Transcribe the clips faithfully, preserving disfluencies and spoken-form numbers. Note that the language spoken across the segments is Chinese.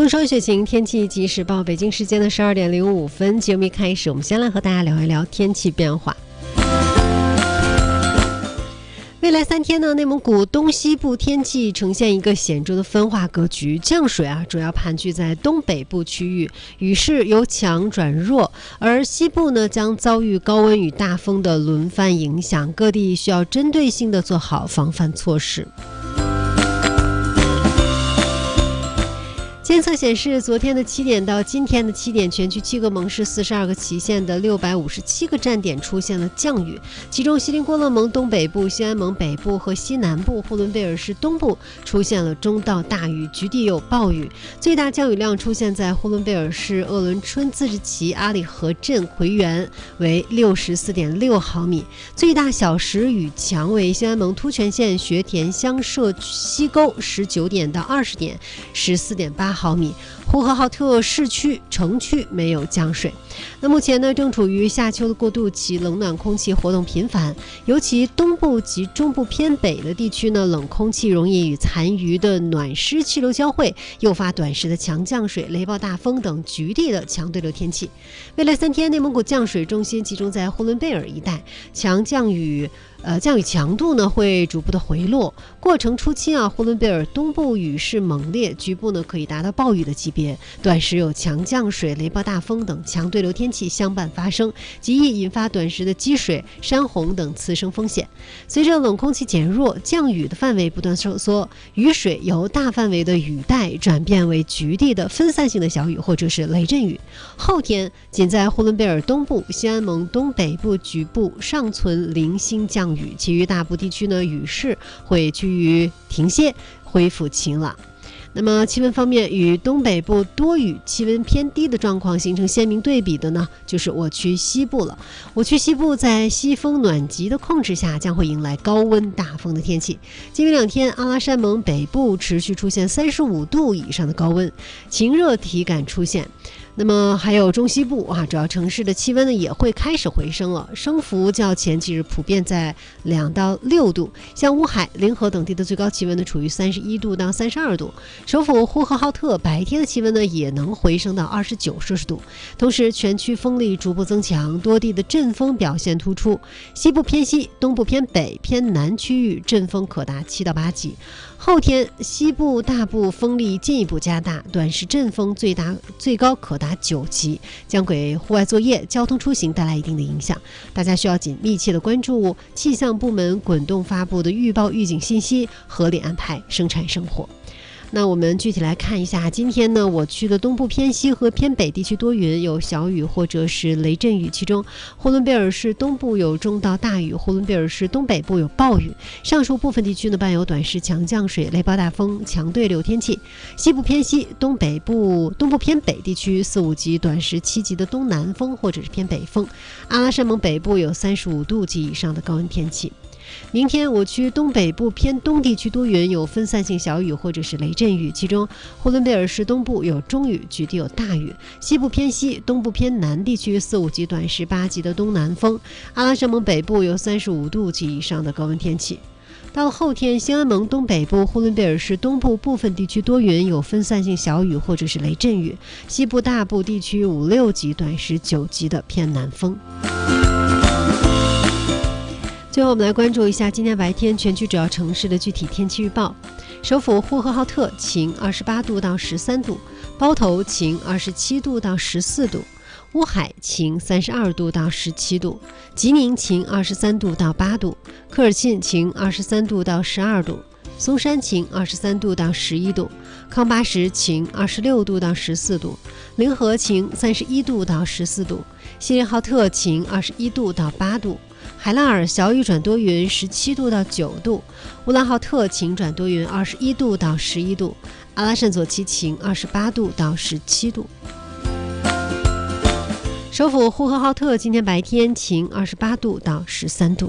风霜雪晴天气即时报，北京时间的十二点零五分，节目一开始，我们先来和大家聊一聊天气变化。未来三天呢，内蒙古东西部天气呈现一个显著的分化格局，降水啊主要盘踞在东北部区域，雨势由强转弱，而西部呢将遭遇高温与大风的轮番影响，各地需要针对性的做好防范措施。监测显示，昨天的七点到今天的七点，全区七个盟市四十二个旗县的六百五十七个站点出现了降雨，其中锡林郭勒盟东北部、西安盟北部和西南部、呼伦贝尔市东部出现了中到大雨，局地有暴雨。最大降雨量出现在呼伦贝尔市鄂伦春自治旗阿里河镇回源，为六十四点六毫米；最大小时雨强为西安盟突泉县学田乡社西沟十九点到二十点，十四点八毫米。呼和浩特市区城区没有降水。那目前呢，正处于夏秋的过渡期，冷暖空气活动频繁，尤其东部及中部偏北的地区呢，冷空气容易与残余的暖湿气流交汇，诱发短时的强降水、雷暴大风等局地的强对流天气。未来三天，内蒙古降水重心集中在呼伦贝尔一带，强降雨呃，降雨强度呢会逐步的回落。过程初期啊，呼伦贝尔东部雨势猛烈，局部呢可以达到暴雨的级别，短时有强降水、雷暴大风等强对流天气相伴发生，极易引发短时的积水、山洪等次生风险。随着冷空气减弱，降雨的范围不断收缩，雨水由大范围的雨带转变为局地的分散性的小雨或者是雷阵雨。后天仅在呼伦贝尔东部、西安盟东北部局部尚存零星降雨，其余大部地区呢雨势会趋于停歇，恢复晴朗。那么气温方面，与东北部多雨、气温偏低的状况形成鲜明对比的呢，就是我区西部了。我区西部在西风暖极的控制下，将会迎来高温大风的天气。今明两天，阿拉善盟北部持续出现三十五度以上的高温，晴热体感出现。那么还有中西部啊，主要城市的气温呢也会开始回升了，升幅较前几日普遍在两到六度。像乌海、临河等地的最高气温呢处于三十一度到三十二度。首府呼和浩特白天的气温呢也能回升到二十九摄氏度。同时，全区风力逐步增强，多地的阵风表现突出。西部偏西、东部偏北、偏南区域阵风可达七到八级。后天西部大部风力进一步加大，短时阵风最大最高可达九级，将给户外作业、交通出行带来一定的影响。大家需要紧密切的关注气象部门滚动发布的预报预警信息，合理安排生产生活。那我们具体来看一下，今天呢，我区的东部偏西和偏北地区多云，有小雨或者是雷阵雨，其中呼伦贝尔市东部有中到大雨，呼伦贝尔市东北部有暴雨，上述部分地区呢伴有短时强降水、雷暴大风、强对流天气。西部偏西、东北部、东部偏北地区四五级、短时七级的东南风或者是偏北风。阿拉善盟北部有三十五度及以上的高温天气。明天我区东北部偏东地区多云，有分散性小雨或者是雷阵雨，其中呼伦贝尔市东部有中雨，局地有大雨。西部偏西、东部偏南地区四五级、短时八级的东南风。阿拉善盟北部有三十五度及以上的高温天气。到了后天，兴安盟东北部、呼伦贝尔市东部部分地区多云，有分散性小雨或者是雷阵雨。西部大部地区五六级、短时九级的偏南风。最后我们来关注一下今天白天全区主要城市的具体天气预报。首府呼和浩特晴，二十八度到十三度；包头晴，二十七度到十四度；乌海晴，三十二度到十七度；吉宁晴，二十三度到八度；科尔沁晴，二十三度到十二度；松山晴，二十三度到十一度；康巴什晴，二十六度到十四度；临河晴，三十一度到十四度；锡林浩特晴，二十一度到八度；海拉尔小雨转多云，十七度到九度；乌兰浩特晴转多云，二十一度到十一度；阿拉善左旗晴，二十八度到十七度。首府呼和浩特今天白天晴，二十八度到十三度。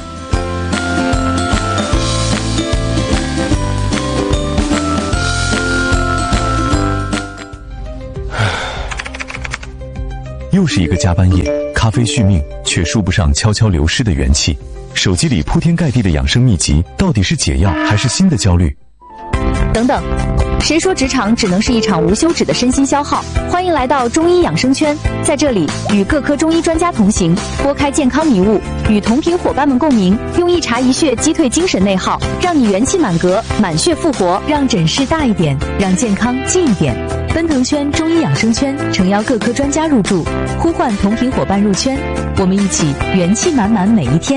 又是一个加班夜，咖啡续命，却说不上悄悄流失的元气。手机里铺天盖地的养生秘籍，到底是解药还是新的焦虑？ 等等， 谁说职场只能是一场无休止的身心消耗？欢迎来到中医养生圈，在这里与各科中医专家同行，拨开健康迷雾，与同频伙伴们共鸣，用一茶一穴击退精神内耗，让你元气满格，满血复活，让诊室大一点，让健康近一点。奔腾圈中医养生圈诚邀各科专家入驻，呼唤同频伙伴入圈，我们一起元气满满每一天。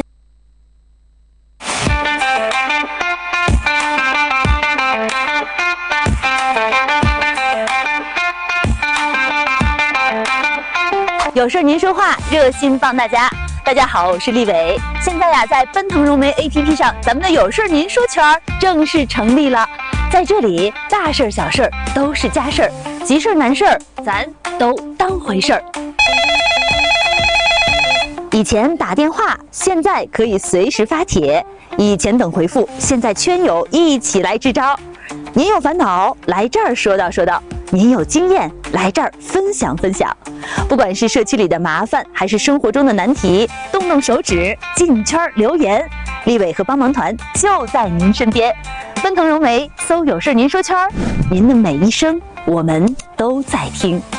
有事您说话，热心帮大家。大家好，我是立伟。现在呀，在奔腾融媒 A P P 上，咱们的有事您说圈正式成立了。在这里，大事小事都是家事儿，急事难事儿咱都当回事儿。以前打电话，现在可以随时发帖；以前等回复，现在圈友一起来支招。您有烦恼，来这儿说道说道；您有经验，来这儿分享分享。不管是社区里的麻烦，还是生活中的难题，动动手指进圈留言，立伟和帮忙团就在您身边。奔腾融媒，搜有事您说圈，您的每一声我们都在听。